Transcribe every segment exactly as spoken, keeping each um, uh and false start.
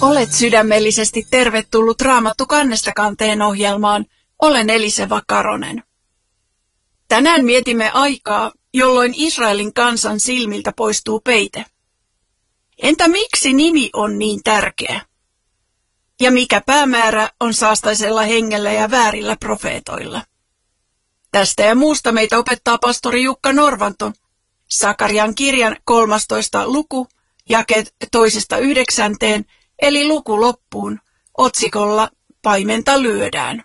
Olet sydämellisesti tervetullut Raamattu kannesta kanteen ohjelmaan. Olen Eliseva Karonen. Tänään mietimme aikaa, jolloin Israelin kansan silmiltä poistuu peite. Entä miksi nimi on niin tärkeä? Ja mikä päämäärä on saastaisella hengellä ja väärillä profeetoilla? Tästä ja muusta meitä opettaa pastori Jukka Norvanto. Sakarian kirjan kolmastoista luku, jakeet toisesta yhdeksänteen, eli luku loppuun, otsikolla Paimenta lyödään.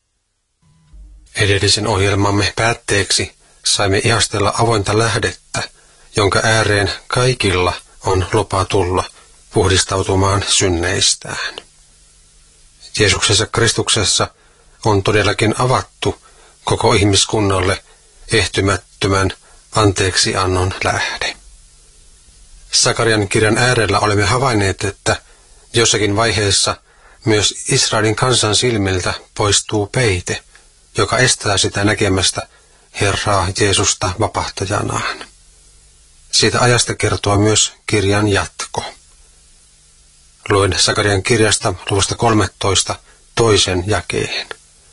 Edellisen ohjelmamme päätteeksi saimme ihastella avointa lähdettä, jonka ääreen kaikilla on lupa tulla puhdistautumaan synneistään. Jeesuksessa Kristuksessa on todellakin avattu koko ihmiskunnalle ehtymättömän anteeksiannon lähde. Sakarian kirjan äärellä olemme havainneet, että jossakin vaiheessa myös Israelin kansan silmiltä poistuu peite, joka estää sitä näkemästä Herraa Jeesusta vapahtajanaan. Siitä ajasta kertoo myös kirjan jatko. Luen Sakarian kirjasta luvusta kolmetoista toisen jakeen.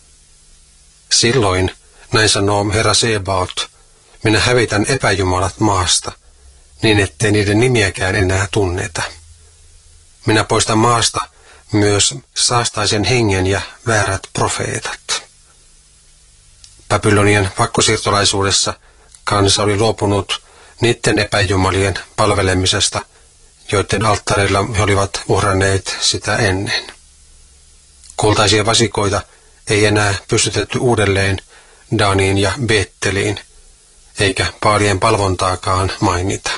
Silloin, näin sanoo Herra Sebaot, minä hävitän epäjumalat maasta, niin ettei niiden nimiäkään enää tunneta. Minä poistan maasta myös saastaisen hengen ja väärät profeetat. Babylonian pakkosiirtolaisuudessa kansa oli luopunut niiden epäjumalien palvelemisesta, joiden alttareilla he olivat uhranneet sitä ennen. Kultaisia vasikoita ei enää pystytetty uudelleen Daniin ja Beetteliin, eikä paalien palvontaakaan mainita.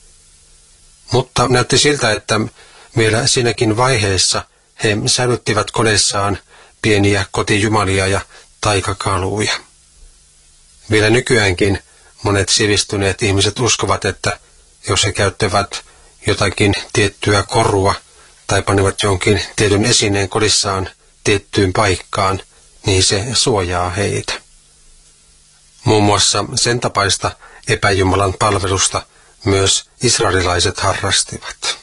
Mutta näytti siltä, että vielä siinäkin vaiheessa he säilyttivät kodeissaan pieniä kotijumalia ja taikakaluja. Vielä nykyäänkin monet sivistyneet ihmiset uskovat, että jos he käyttävät jotakin tiettyä korua tai panevat jonkin tietyn esineen kodissaan tiettyyn paikkaan, niin se suojaa heitä. Muun muassa sen tapaista epäjumalan palvelusta myös israelilaiset harrastivat.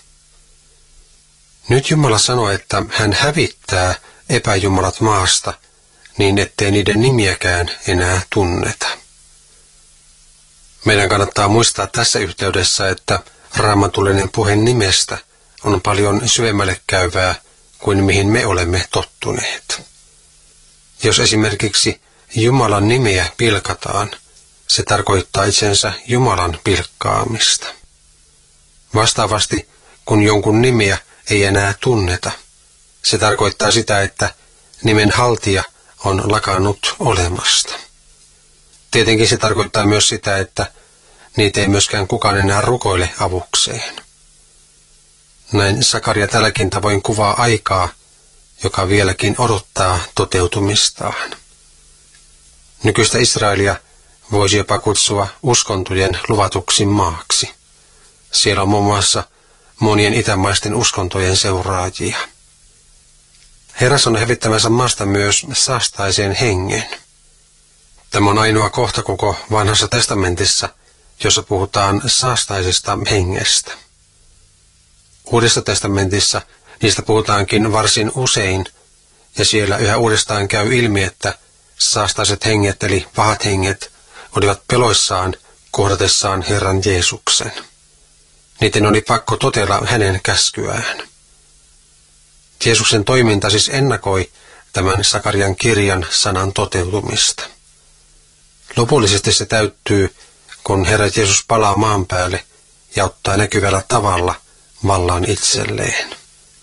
Nyt Jumala sanoi, että hän hävittää epäjumalat maasta, niin ettei niiden nimiäkään enää tunneta. Meidän kannattaa muistaa tässä yhteydessä, että raamatullinen puhe nimestä on paljon syvemmälle käyvää kuin mihin me olemme tottuneet. Jos esimerkiksi Jumalan nimeä pilkataan, se tarkoittaa itsensä Jumalan pilkkaamista. Vastaavasti, kun jonkun nimeä ei enää tunneta, se tarkoittaa sitä, että nimen haltija on lakannut olemasta. Tietenkin se tarkoittaa myös sitä, että niitä ei myöskään kukaan enää rukoile avukseen. Näin Sakaria tälläkin tavoin kuvaa aikaa, joka vieläkin odottaa toteutumistaan. Nykyistä Israelia voisi jopa kutsua uskontojen luvatuksi maaksi. Siellä on muun muassa monien itämaisten uskontojen seuraajia. Herras on hävittämänsä maasta myös saastaisen hengen. Tämä on ainoa kohta koko vanhassa testamentissa, jossa puhutaan saastaisesta hengestä. Uudessa testamentissa niistä puhutaankin varsin usein, ja siellä yhä uudestaan käy ilmi, että saastaiset henget eli pahat henget olivat peloissaan kohdatessaan Herran Jeesuksen. Niiden oli pakko totella hänen käskyään. Jeesuksen toiminta siis ennakoi tämän Sakarian kirjan sanan toteutumista. Lopullisesti se täyttyy, kun Herra Jeesus palaa maan päälle ja ottaa näkyvällä tavalla vallan itselleen.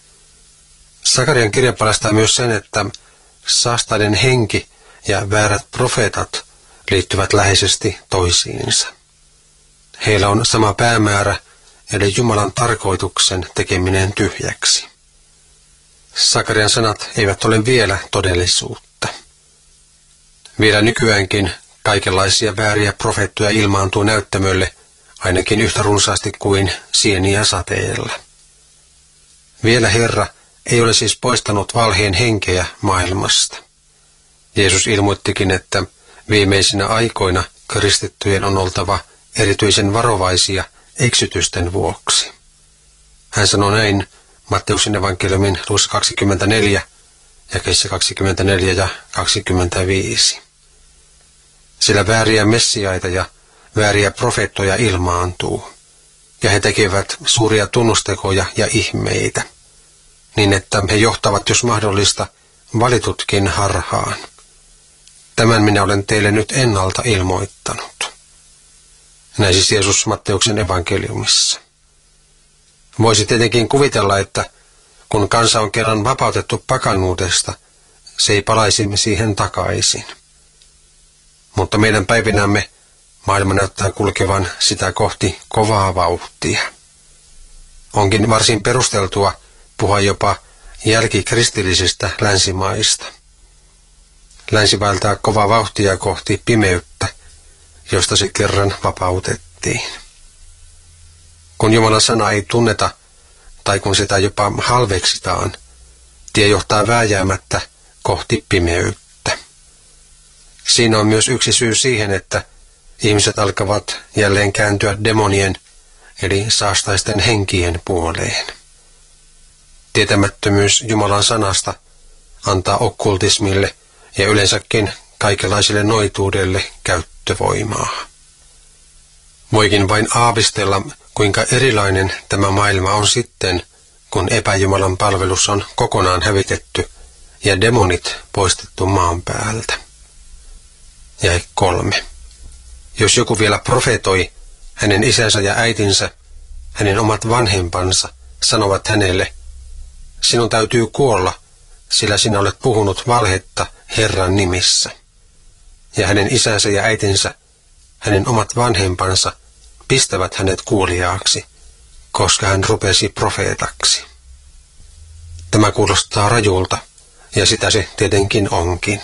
Sakarian kirja paljastaa myös sen, että saastainen henki ja väärät profeetat liittyvät läheisesti toisiinsa. Heillä on sama päämäärä, eli Jumalan tarkoituksen tekeminen tyhjäksi. Sakarian sanat eivät ole vielä todellisuutta. Vielä nykyäänkin kaikenlaisia vääriä profeettoja ilmaantuu näyttämölle ainakin yhtä runsaasti kuin sieniä sateella. Vielä Herra ei ole siis poistanut valheen henkeä maailmasta. Jeesus ilmoittikin, että viimeisinä aikoina kristittyjen on oltava erityisen varovaisia eksytysten vuoksi. Hän sanoi näin Matteuksen evankeliumin luvussa kaksikymmentäneljä, jakeissa kaksikymmentäneljä ja kaksikymmentäviisi. Sillä vääriä messiaita ja vääriä profeettoja ilmaantuu, ja he tekevät suuria tunnustekoja ja ihmeitä, niin että he johtavat, jos mahdollista, valitutkin harhaan. Tämän minä olen teille nyt ennalta ilmoittanut. Näin siis Jeesus Matteuksen evankeliumissa. Voisi tietenkin kuvitella, että kun kansa on kerran vapautettu pakanuudesta, se ei palaisi siihen takaisin. Mutta meidän päivinämme maailma näyttää kulkevan sitä kohti kovaa vauhtia. Onkin varsin perusteltua puhua jopa jälkikristillisistä länsimaista. Länsi vaeltaa kovaa vauhtia kohti pimeyttä, josta se kerran vapautettiin. Kun Jumalan sana ei tunneta, tai kun sitä jopa halveksitaan, tie johtaa vääjäämättä kohti pimeyttä. Siinä on myös yksi syy siihen, että ihmiset alkavat jälleen kääntyä demonien, eli saastaisten henkien puoleen. Tietämättömyys Jumalan sanasta antaa okkultismille ja yleensäkin kaikenlaisille noituudelle käyttövoimaa. Voikin vain aavistella, kuinka erilainen tämä maailma on sitten, kun epäjumalan palvelus on kokonaan hävitetty ja demonit poistettu maan päältä. Jae kolme. Jos joku vielä profetoi, hänen isänsä ja äitinsä, hänen omat vanhempansa, sanovat hänelle, sinun täytyy kuolla, sillä sinä olet puhunut valhetta Herran nimissä. Ja hänen isänsä ja äitinsä, hänen omat vanhempansa, pistävät hänet kuulijaaksi, koska hän rupesi profeetaksi. Tämä kuulostaa rajulta, ja sitä se tietenkin onkin.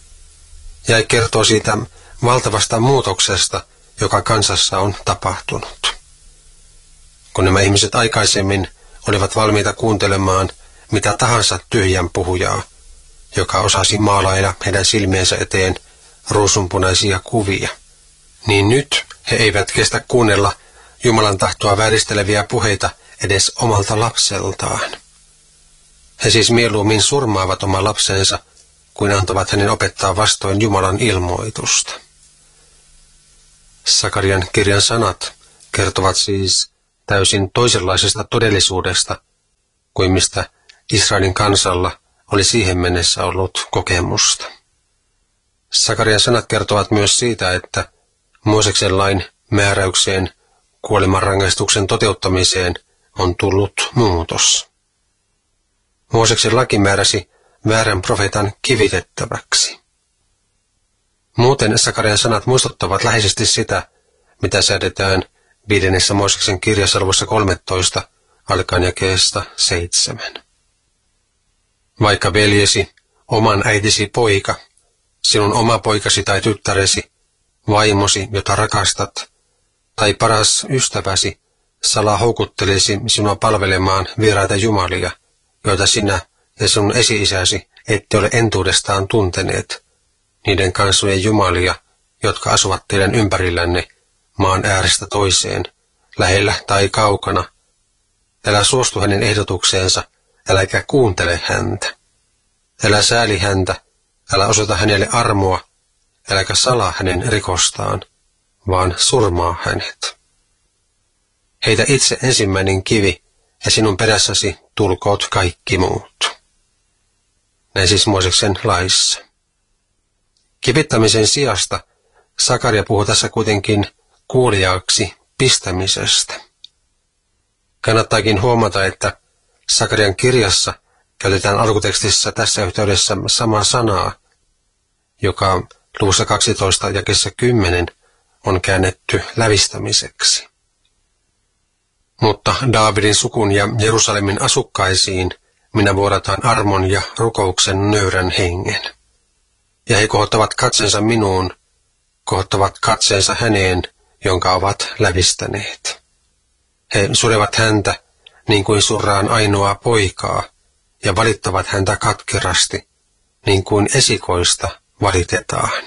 Ja kertoo siitä valtavasta muutoksesta, joka kansassa on tapahtunut. Kun nämä ihmiset aikaisemmin olivat valmiita kuuntelemaan mitä tahansa tyhjän puhujaa, joka osasi maalailla heidän silmiensä eteen ruusunpunaisia kuvia, niin nyt he eivät kestä kuunnella Jumalan tahtoa vääristeleviä puheita edes omalta lapseltaan. He siis mieluummin surmaavat oman lapsensa, kuin antavat hänen opettaa vastoin Jumalan ilmoitusta. Sakarian kirjan sanat kertovat siis täysin toisenlaisesta todellisuudesta, kuin mistä Israelin kansalla oli siihen mennessä ollut kokemusta. Sakarian sanat kertovat myös siitä, että Mooseksen lain määräykseen kuolemanrangaistuksen toteuttamiseen on tullut muutos. Mooseksen laki määräsi väärän profeetan kivitettäväksi. Muuten Sakarian sanat muistuttavat läheisesti sitä, mitä säädetään viidennessä Mooseksen kirjassa luvussa kolmetoista alkaen jakeesta seitsemän. Vaikka veljesi, oman äitisi poika, sinun oma poikasi tai tyttäresi, vaimosi, jota rakastat, tai paras ystäväsi, salaa houkuttelisi sinua palvelemaan vieraita jumalia, joita sinä ja sinun esi-isäsi ette ole entuudestaan tunteneet, niiden kansojen jumalia, jotka asuvat teidän ympärillänne maan äärestä toiseen, lähellä tai kaukana. Älä suostu hänen ehdotukseensa, äläkä kuuntele häntä. Älä sääli häntä, älä osoita hänelle armoa, äläkä salaa hänen rikostaan, vaan surmaa hänet. Heitä itse ensimmäinen kivi, ja sinun perässäsi tulkoot kaikki muut. Näin siis Mooseksen laissa. Kivittämisen sijasta Sakaria puhuu tässä kuitenkin kuulijaaksi pistämisestä. Kannattaakin huomata, että Sakarian kirjassa käytetään alkutekstissä tässä yhteydessä samaa sanaa, joka luvussa kaksitoista jakeessa kymmenen on käännetty lävistämiseksi. Mutta Daavidin sukun ja Jerusalemin asukkaisiin minä vuodataan armon ja rukouksen nöyrän hengen. Ja he kohottavat katsensa minuun, kohottavat katseensa häneen, jonka ovat lävistäneet. He surevat häntä niin kuin surraan ainoaa poikaa, ja valittavat häntä katkerasti, niin kuin esikoista valitetaan.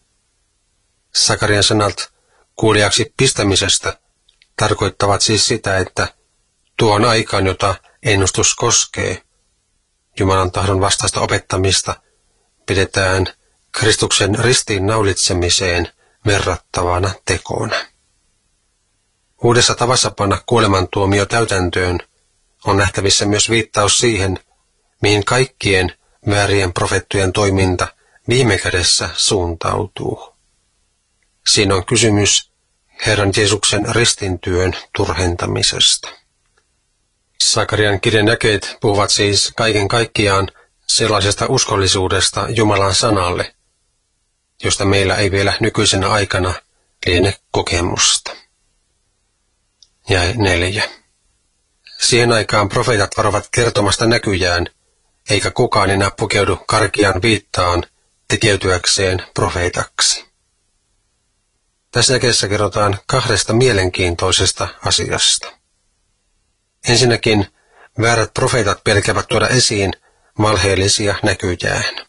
Sakarian sanat kuulijaksi pistämisestä tarkoittavat siis sitä, että tuon aikaan, jota ennustus koskee, Jumalan tahdon vastaista opettamista pidetään Kristuksen ristiin naulitsemiseen verrattavana tekona. Uudessa tavassa panna kuolemantuomio täytäntöön on nähtävissä myös viittaus siihen, mihin kaikkien väärien profeettojen toiminta viime kädessä suuntautuu. Siinä on kysymys Herran Jeesuksen ristintyön turhentamisesta. Sakarian kirjan jakeet puhuvat siis kaiken kaikkiaan sellaisesta uskollisuudesta Jumalan sanalle, josta meillä ei vielä nykyisenä aikana liene kokemusta. Ja neljä. Siihen aikaan profeetat varovat kertomasta näkyjään, eikä kukaan enää pukeudu karkean viittaan tekeytyäkseen profeetaksi. Tässä jakeessa kerrotaan kahdesta mielenkiintoisesta asiasta. Ensinnäkin väärät profeetat pelkäävät tuoda esiin valheellisia näkyjään.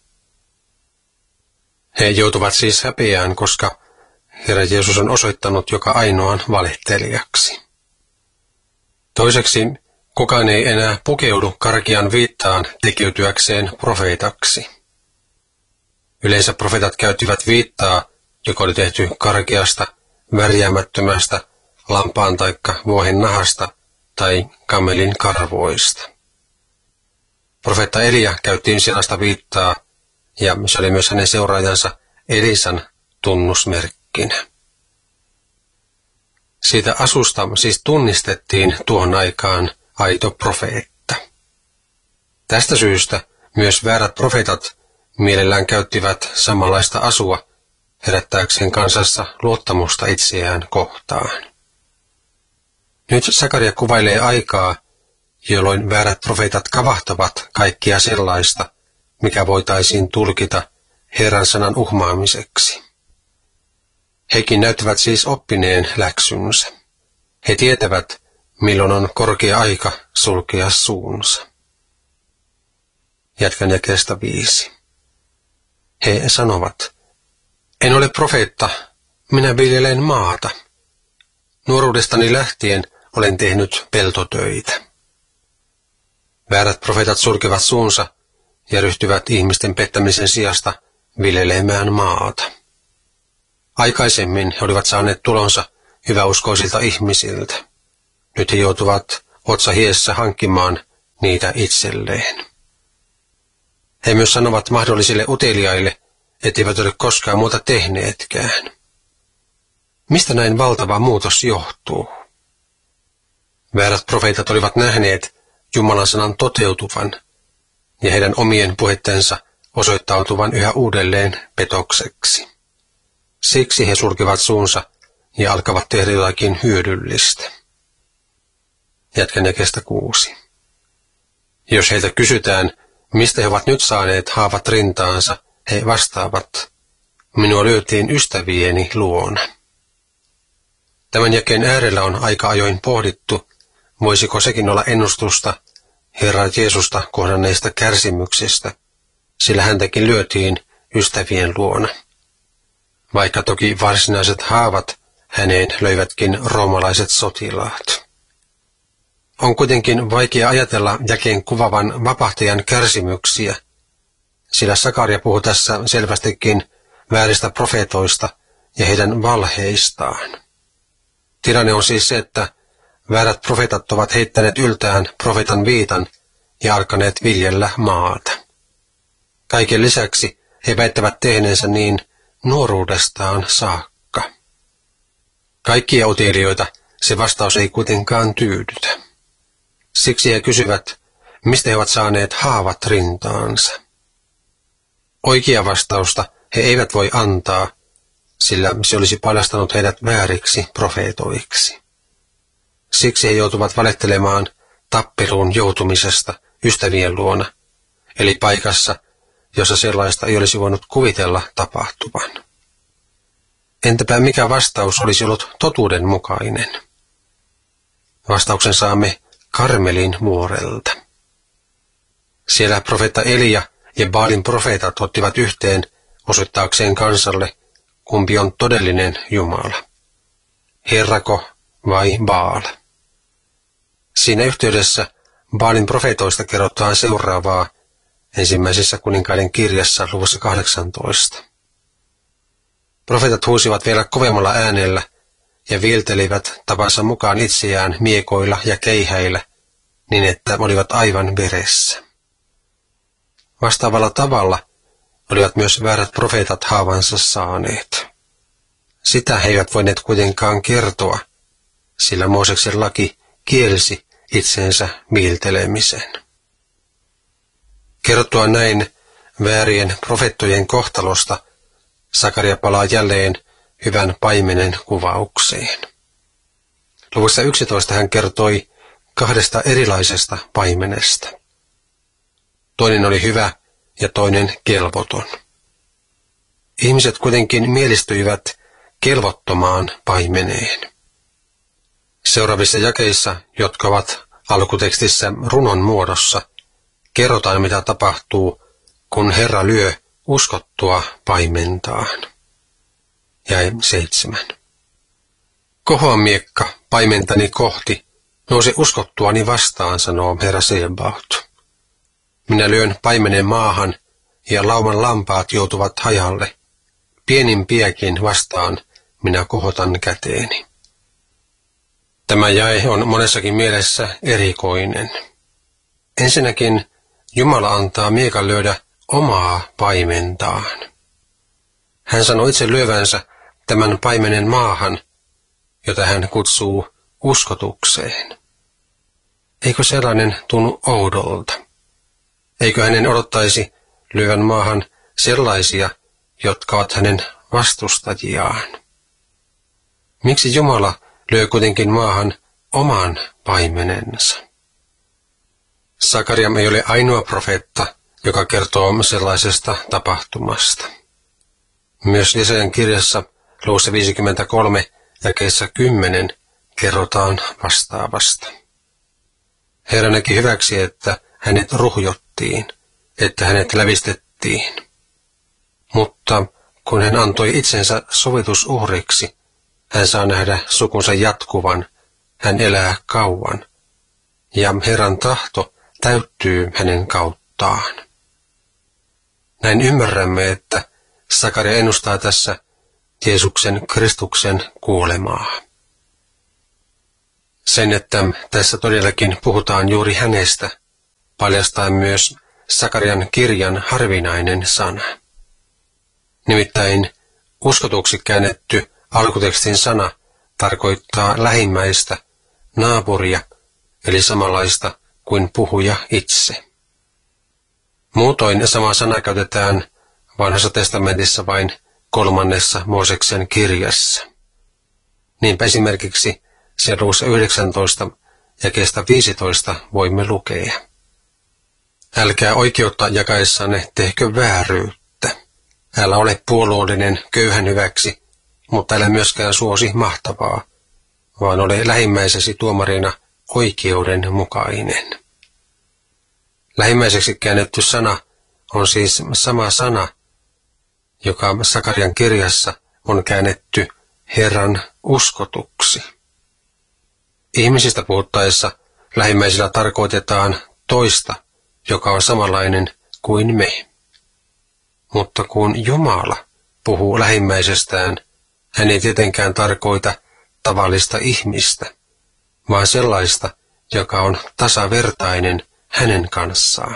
He joutuvat siis häpeään, koska Herra Jeesus on osoittanut joka ainoan valehtelijaksi. Toiseksi kukaan ei enää pukeudu karkean viittaan tekeytyäkseen profeetaksi. Yleensä profeetat käyttivät viittaa, joka oli tehty karkeasta, värjäämättömästä, lampaan taikka vuohen nahasta tai kamelin karvoista. Profeetta Elia käytti sellaista viittaa, ja se oli myös hänen seuraajansa Elisan tunnusmerkkinä. Siitä asusta siis tunnistettiin tuohon aikaan aito profeetta. Tästä syystä myös väärät profeetat mielellään käyttivät samanlaista asua herättääkseen kansassa luottamusta itseään kohtaan. Nyt Sakaria kuvailee aikaa, jolloin väärät profeetat kavahtavat kaikkia sellaista, mikä voitaisiin tulkita Herran sanan uhmaamiseksi. Hekin näyttävät siis oppineen läksynsä. He tietävät, milloin on korkea aika sulkea suunsa. Jatkan jakeesta viisi. He sanovat, en ole profeetta, minä viljelen maata. Nuoruudestani lähtien olen tehnyt peltotöitä. Väärät profeetat sulkevat suunsa ja ryhtyvät ihmisten pettämisen sijasta viljelemään maata. Aikaisemmin he olivat saaneet tulonsa hyväuskoisilta ihmisiltä. Nyt he joutuvat otsa hiessä hankkimaan niitä itselleen. He myös sanovat mahdollisille uteliaille, etteivät ole koskaan muuta tehneetkään. Mistä näin valtava muutos johtuu? Väärät profeetat olivat nähneet Jumalan sanan toteutuvan ja heidän omien puheittensa osoittautuvan yhä uudelleen petokseksi. Siksi he sulkevat suunsa ja alkavat tehdä jotakin hyödyllistä. Jatkan jakeesta kuusi. Jos heiltä kysytään, mistä he ovat nyt saaneet haavat rintaansa, he vastaavat, minua lyötiin ystävieni luona. Tämän jakeen äärellä on aika ajoin pohdittu, voisiko sekin olla ennustusta Herra Jeesusta kohdanneista kärsimyksistä, sillä häntäkin lyötiin ystävien luona. Vaikka toki varsinaiset haavat häneen löivätkin roomalaiset sotilaat. On kuitenkin vaikea ajatella jakeen kuvavan vapahtajan kärsimyksiä, sillä Sakaria puhuu tässä selvästikin vääristä profeetoista ja heidän valheistaan. Tilanne on siis se, että väärät profeetat ovat heittäneet yltään profeetan viitan ja alkaneet viljellä maata. Kaiken lisäksi he väittävät tehneensä niin nuoruudestaan saakka. Kaikkia utelijoita se vastaus ei kuitenkaan tyydytä. Siksi he kysyvät, mistä he ovat saaneet haavat rintaansa. Oikea vastausta he eivät voi antaa, sillä se olisi paljastanut heidät vääriksi profeetoiksi. Siksi he joutuvat valehtelemaan tappeluun joutumisesta ystävien luona, eli paikassa, jossa sellaista ei olisi voinut kuvitella tapahtuvan. Entäpä mikä vastaus olisi ollut totuuden mukainen? Vastauksen saamme Karmelin vuorelta. Siellä profeetta Elia ja Baalin profeetat ottivat yhteen osoittaakseen kansalle, kumpi on todellinen Jumala, Herrako vai Baal. Siinä yhteydessä Baalin profeetoista kerrotaan seuraavaa ensimmäisessä kuninkaiden kirjassa luvussa kahdeksantoista. Profeetat huusivat vielä kovemmalla äänellä ja viiltelivät tapansa mukaan itseään miekoilla ja keihäillä, niin että olivat aivan veressä. Vastaavalla tavalla olivat myös väärät profeetat haavansa saaneet. Sitä he eivät voineet kuitenkaan kertoa, sillä Mooseksen laki kielsi itsensä viiltelemisen. Kerrottua näin väärien profeettojen kohtalosta, Sakaria palaa jälleen hyvän paimenen kuvaukseen. Luvussa yksitoista hän kertoi kahdesta erilaisesta paimenesta. Toinen oli hyvä ja toinen kelvoton. Ihmiset kuitenkin mielistyivät kelvottomaan paimeneen. Seuraavissa jakeissa, jotka ovat alkutekstissä runon muodossa, kerrotaan mitä tapahtuu, kun Herra lyö uskottua paimentaan. Jae seitsemän. Kohoa miekka paimentani kohti, nousi uskottuani vastaan, sanoo Herra Sebaot. Minä lyön paimenen maahan, ja lauman lampaat joutuvat hajalle. Pienimpiäkin vastaan minä kohotan käteeni. Tämä jae on monessakin mielessä erikoinen. Ensinnäkin Jumala antaa miekan lyödä omaa paimentaan. Hän sanoi itse lyövänsä tämän paimenen maahan, jota hän kutsuu uskotukseen. Eikö sellainen tunnu oudolta? Eikö hänen odottaisi lyövän maahan sellaisia, jotka ovat hänen vastustajiaan? Miksi Jumala lyö kuitenkin maahan oman paimenensa? Sakaria ei ole ainoa profeetta, joka kertoo sellaisesta tapahtumasta. Myös Jesajan kirjassa luvussa viisikymmentäkolme jakeessa kymmenen kerrotaan vastaavasta. Herra näki hyväksi, että hänet ruhjottiin, että hänet lävistettiin. Mutta kun hän antoi itsensä sovitusuhriksi, hän saa nähdä sukunsa jatkuvan, hän elää kauan, ja Herran tahto täyttyy hänen kauttaan. Näin ymmärrämme, että Sakaria ennustaa tässä Jeesuksen Kristuksen kuolemaa. Sen, että tässä todellakin puhutaan juuri hänestä, paljastaa myös Sakarian kirjan harvinainen sana. Nimittäin uskotuksi käännetty alkutekstin sana tarkoittaa lähimmäistä, naapuria, eli samanlaista kuin puhuja itse. Muutoin sama sana käytetään Vanhassa testamentissa vain kolmannessa Mooseksen kirjassa. Niinpä esimerkiksi siellä luvussa yhdeksäntoista jakeesta viisitoista voimme lukea. Älkää oikeutta jakaessanne tehkö vääryyttä. Älä ole puolueellinen köyhän hyväksi, mutta älä myöskään suosi mahtavaa, vaan ole lähimmäisesi tuomarina oikeudenmukainen. Lähimmäiseksi käännetty sana on siis sama sana, joka Sakarian kirjassa on käännetty Herran uskotuksi. Ihmisistä puhuttaessa lähimmäisillä tarkoitetaan toista, joka on samanlainen kuin me. Mutta kun Jumala puhuu lähimmäisestään, hän ei tietenkään tarkoita tavallista ihmistä, vaan sellaista, joka on tasavertainen hänen kanssaan.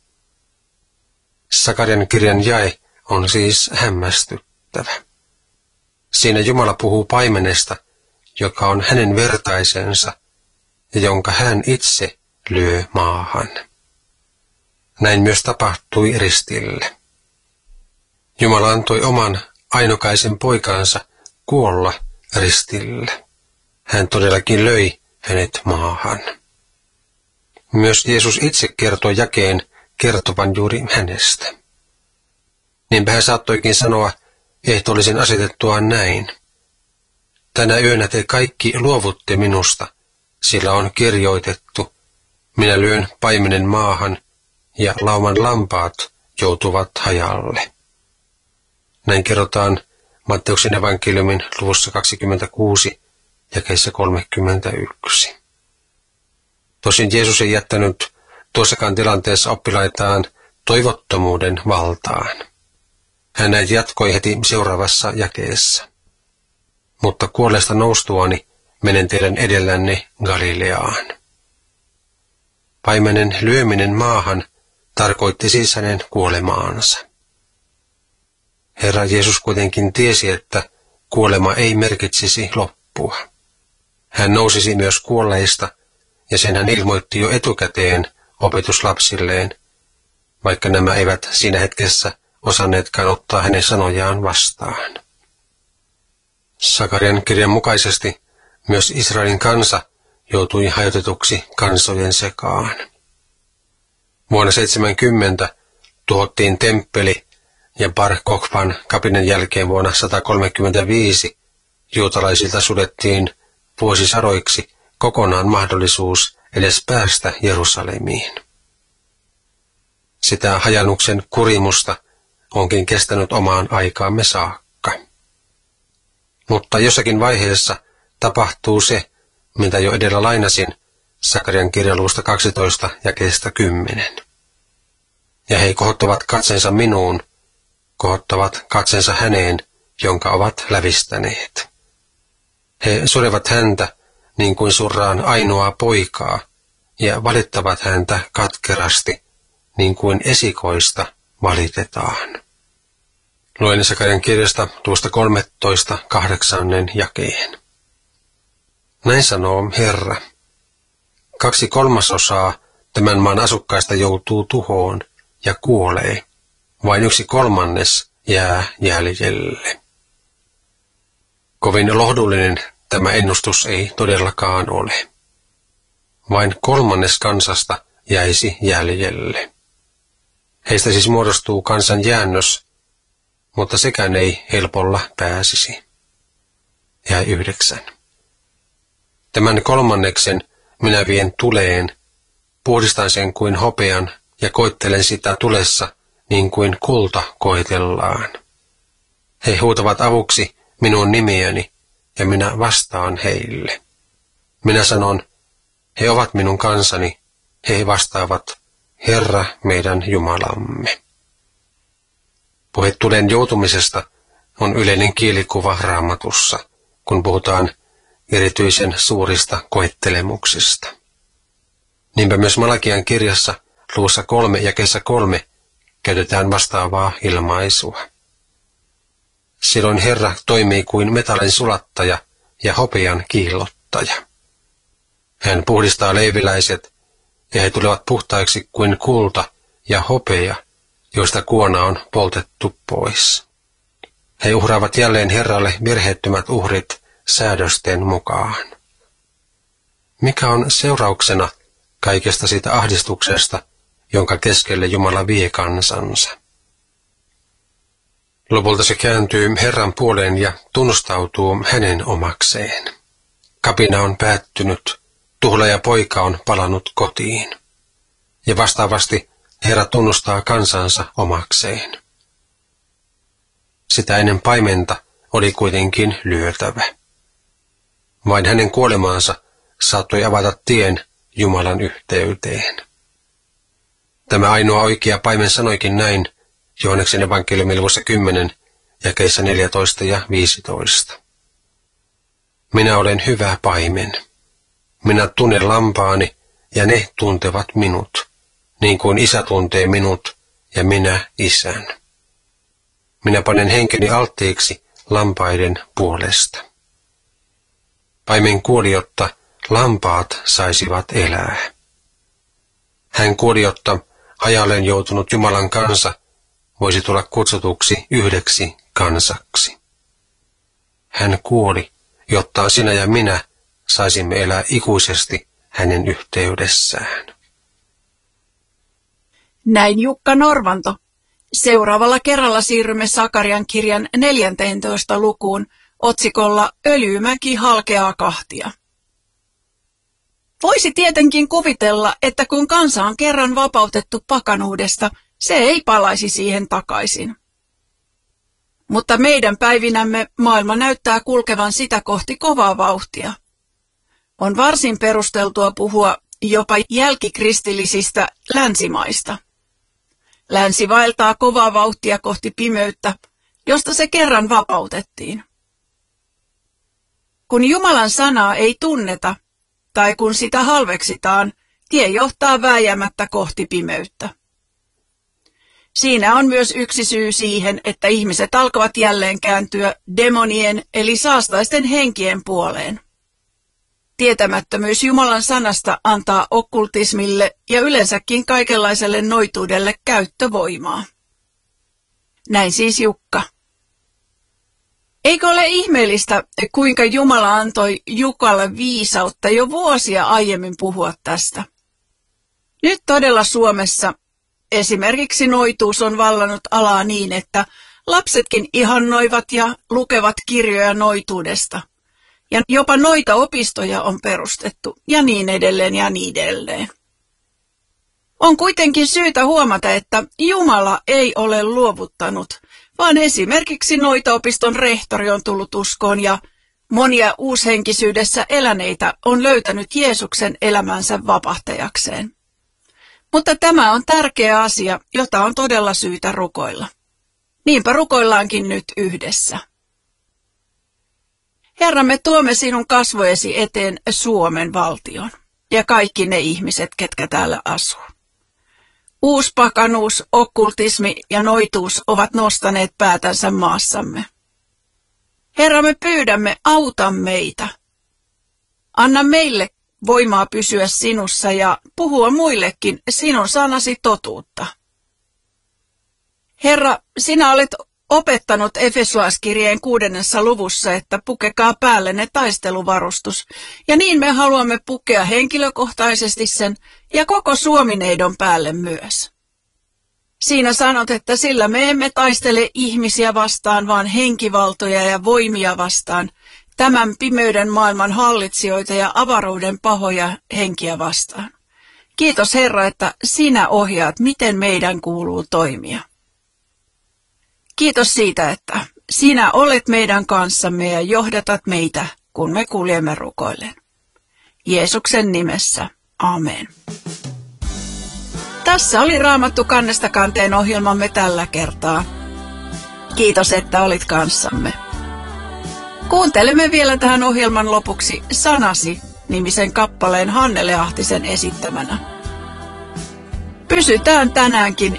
Sakarian kirjan jae on siis hämmästyttävä. Siinä Jumala puhuu paimenesta, joka on hänen vertaisensa ja jonka hän itse lyö maahan. Näin myös tapahtui ristille. Jumala antoi oman ainokaisen poikansa kuolla ristille. Hän todellakin löi hänet maahan. Myös Jeesus itse kertoi jakeen kertovan juuri hänestä. Niinpä hän saattoikin sanoa ehtoollisen asetettuaan näin. Tänä yönä te kaikki luovutte minusta, sillä on kirjoitettu, minä lyön paimenen maahan ja lauman lampaat joutuvat hajalle. Näin kerrotaan Matteuksen evankeliumin luvussa kaksikymmentäkuusi jakeessa kolmekymmentäyksi. Tosin Jeesus ei jättänyt tuossakaan tilanteessa oppilaitaan toivottomuuden valtaan. Hän näin jatkoi heti seuraavassa jakeessa. Mutta kuolleesta noustuani menen teidän edellänne Galileaan. Paimenen lyöminen maahan tarkoitti siis hänen kuolemaansa. Herra Jeesus kuitenkin tiesi, että kuolema ei merkitsisi loppua. Hän nousisi myös kuolleista, ja sen hän ilmoitti jo etukäteen opetuslapsilleen, vaikka nämä eivät siinä hetkessä osanneetkaan ottaa hänen sanojaan vastaan. Sakarian kirjan mukaisesti myös Israelin kansa joutui hajotetuksi kansojen sekaan. Vuonna seitsemänkymmentä tuhottiin temppeli ja Bar Kokhban kapinen jälkeen vuonna sata kolmekymmentäviisi juutalaisilta suljettiin vuosisadoiksi kokonaan mahdollisuus edes päästä Jerusalemiin. Sitä hajannuksen kurimusta onkin kestänyt omaan aikaamme saakka. Mutta jossakin vaiheessa tapahtuu se, mitä jo edellä lainasin Sakarian kirjaluvusta kaksitoista jakeesta kymmenen. Ja he kohottavat katsensa minuun, kohottavat katsensa häneen, jonka ovat lävistäneet. He surevat häntä niin kuin surraan ainoaa poikaa, ja valittavat häntä katkerasti, niin kuin esikoista valitetaan. Luen Sakarian kirjasta tuosta kolmetoista kahdeksannen jakeen. Näin sanoo Herra. Kaksi kolmasosaa tämän maan asukkaista joutuu tuhoon ja kuolee. Vain yksi kolmannes jää jäljelle. Kovin lohdullinen tämä ennustus ei todellakaan ole. Vain kolmannes kansasta jäisi jäljelle. Heistä siis muodostuu kansan jäännös, mutta sekään ei helpolla pääsisi. Jäi yhdeksän. Tämän kolmanneksen minä vien tuleen, puhdistan sen kuin hopean ja koettelen sitä tulessa niin kuin kulta koetellaan. He huutavat avuksi minun nimiäni ja minä vastaan heille. Minä sanon, he ovat minun kansani, he vastaavat, Herra meidän Jumalamme. Puhe tulen joutumisesta on yleinen kielikuva Raamatussa, kun puhutaan erityisen suurista koettelemuksista. Niinpä myös Malakian kirjassa luvussa kolme jakeessa kolme käytetään vastaavaa ilmaisua. Silloin Herra toimii kuin metallin sulattaja ja hopean kiillottaja. Hän puhdistaa leiviläiset, ja he tulevat puhtaiksi kuin kulta ja hopea, joista kuona on poltettu pois. He uhraavat jälleen Herralle virheettömät uhrit säädösten mukaan. Mikä on seurauksena kaikesta siitä ahdistuksesta, jonka keskelle Jumala vie kansansa? Lopulta se kääntyy Herran puoleen ja tunnustautuu hänen omakseen. Kapina on päättynyt, tuhlaaja poika on palannut kotiin. Ja vastaavasti Herra tunnustaa kansansa omakseen. Sitä ennen paimenta oli kuitenkin lyötävä. Vain hänen kuolemaansa saattoi avata tien Jumalan yhteyteen. Tämä ainoa oikea paimen sanoikin näin Johanneksen evankeliumin luvussa kymmenen, jakeissa neljätoista ja viisitoista. Minä olen hyvä paimen. Minä tunnen lampaani ja ne tuntevat minut, niin kuin isä tuntee minut ja minä isän. Minä panen henkeni alttiiksi lampaiden puolesta. Paimen kuoli, jotta lampaat saisivat elää. Hän kuoli, jotta hajalleen joutunut Jumalan kansa voisi tulla kutsutuksi yhdeksi kansaksi. Hän kuoli, jotta sinä ja minä saisimme elää ikuisesti hänen yhteydessään. Näin Jukka Norvanto. Seuraavalla kerralla siirrymme Sakarian kirjan neljänteentoista lukuun otsikolla Öljymäki halkeaa kahtia. Voisi tietenkin kuvitella, että kun kansa on kerran vapautettu pakanuudesta, se ei palaisi siihen takaisin. Mutta meidän päivinämme maailma näyttää kulkevan sitä kohti kovaa vauhtia. On varsin perusteltua puhua jopa jälkikristillisistä länsimaista. Länsi vaeltaa kovaa vauhtia kohti pimeyttä, josta se kerran vapautettiin. Kun Jumalan sanaa ei tunneta, tai kun sitä halveksitaan, tie johtaa vääjäämättä kohti pimeyttä. Siinä on myös yksi syy siihen, että ihmiset alkavat jälleen kääntyä demonien eli saastaisten henkien puoleen. Tietämättömyys Jumalan sanasta antaa okkultismille ja yleensäkin kaikenlaiselle noituudelle käyttövoimaa. Näin siis Jukka. Eikö ole ihmeellistä, kuinka Jumala antoi Jukalle viisautta jo vuosia aiemmin puhua tästä? Nyt todella Suomessa esimerkiksi noituus on vallannut alaa niin, että lapsetkin ihannoivat ja lukevat kirjoja noituudesta. Ja jopa noita opistoja on perustettu ja niin edelleen ja niin edelleen. On kuitenkin syytä huomata, että Jumala ei ole luovuttanut, vaan esimerkiksi noitaopiston rehtori on tullut uskoon ja monia uushenkisyydessä eläneitä on löytänyt Jeesuksen elämänsä vapahtajakseen. Mutta tämä on tärkeä asia, jota on todella syytä rukoilla. Niinpä rukoillaankin nyt yhdessä. Herra, me tuomme sinun kasvojesi eteen Suomen valtion ja kaikki ne ihmiset, ketkä täällä asuu. Uuspakanuus, okkultismi ja noituus ovat nostaneet päätänsä maassamme. Herra, me pyydämme, auta meitä. Anna meille voimaa pysyä sinussa ja puhua muillekin sinun sanasi totuutta. Herra, sinä olet opettanut Efesolaiskirjeen kuudennessa luvussa, että pukekaa päällenne taisteluvarustus, ja niin me haluamme pukea henkilökohtaisesti sen ja koko Suomineidon päälle myös. Siinä sanot, että sillä me emme taistele ihmisiä vastaan, vaan henkivaltoja ja voimia vastaan, tämän pimeyden maailman hallitsijoita ja avaruuden pahoja henkiä vastaan. Kiitos Herra, että sinä ohjaat, miten meidän kuuluu toimia. Kiitos siitä, että sinä olet meidän kanssamme ja johdatat meitä, kun me kuljemme rukoillen. Jeesuksen nimessä. Amen. Tässä oli Raamattu kannesta kanteen ohjelmamme tällä kertaa. Kiitos, että olit kanssamme. Kuuntelemme vielä tähän ohjelman lopuksi Sanasi -nimisen kappaleen Hannele Ahtisen esittämänä. Pysytään tänäänkin